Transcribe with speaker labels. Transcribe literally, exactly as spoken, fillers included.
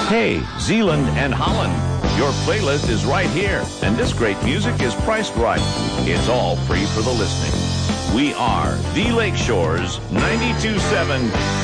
Speaker 1: Hey, Zeeland and Holland, your playlist is right here, and this great music is priced right. It's all free for the listening. We are the Lakeshores ninety-two point seven